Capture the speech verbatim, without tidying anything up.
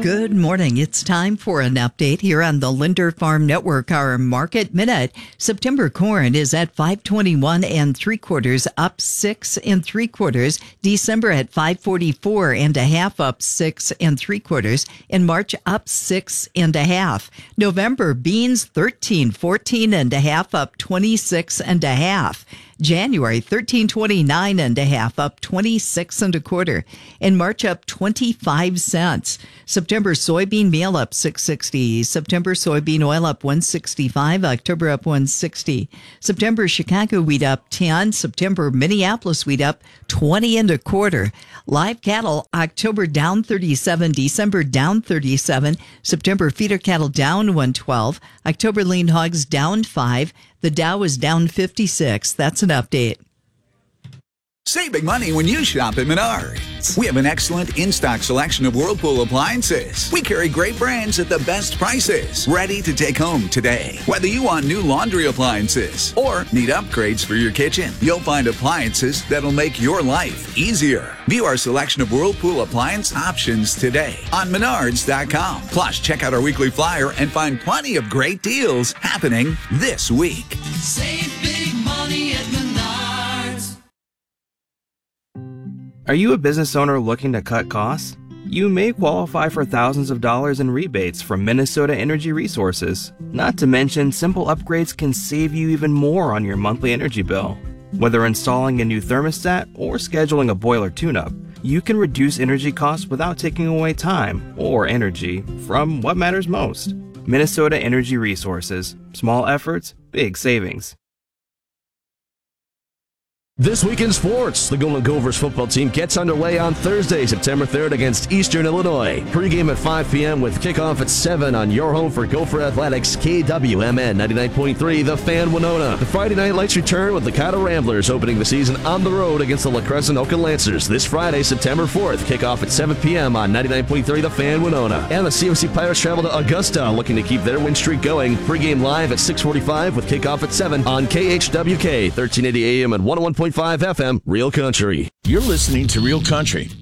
Good morning. It's time for an update here on the Linder Farm Network. Our market minute. September corn is at five twenty-one and three quarters, up six and three quarters. December at five forty-four and a half, up six and three quarters. In March, up six and a half. November, beans thirteen fourteen and a half, up twenty-six and a half. January, thirteen twenty-nine and a half, up twenty-six and a quarter. In March, up twenty-five cents. September soybean meal up six sixty. September soybean oil up one sixty-five. October up one sixty. September Chicago wheat up ten. September Minneapolis wheat up twenty and a quarter. Live cattle October down thirty-seven. December down thirty-seven. September feeder cattle down one twelve. October lean hogs down five. The Dow is down fifty-six. That's an update. Save big money when you shop at Menards. We have an excellent in-stock selection of Whirlpool appliances. We carry great brands at the best prices, ready to take home today. Whether you want new laundry appliances or need upgrades for your kitchen, you'll find appliances that'll make your life easier. View our selection of Whirlpool appliance options today on Menards dot com. Plus, check out our weekly flyer and find plenty of great deals happening this week. Save big money at Menards. Are you a business owner looking to cut costs? You may qualify for thousands of dollars in rebates from Minnesota Energy Resources. Not to mention, simple upgrades can save you even more on your monthly energy bill. Whether installing a new thermostat or scheduling a boiler tune-up, you can reduce energy costs without taking away time or energy from what matters most. Minnesota Energy Resources. Small efforts, big savings. This week in sports, the Golden Gophers football team gets underway on Thursday, September third against Eastern Illinois. Pre-game at five p.m. with kickoff at seven on your home for Gopher Athletics, K W M N ninety-nine point three, The Fan Winona. The Friday night lights return with the Caddo Ramblers opening the season on the road against the La Crescent Oakland Lancers this Friday, September fourth. Kickoff at seven p.m. on ninety-nine point three, The Fan Winona. And the C O C Pirates travel to Augusta looking to keep their win streak going. Pre-game live at six forty-five with kickoff at seven on K H W K, thirteen eighty A M and one oh one point five F M, Real Country. You're listening to Real Country